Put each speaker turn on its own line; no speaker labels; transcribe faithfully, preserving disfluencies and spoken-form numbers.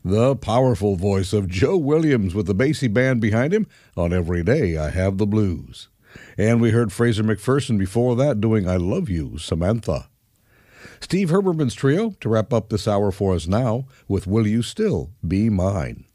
The powerful voice of Joe Williams with the Basie Band behind him on Every Day I Have the Blues. And we heard Fraser McPherson before that doing I Love You, Samantha. Steve Herberman's trio to wrap up this hour for us now with Will You Still Be Mine.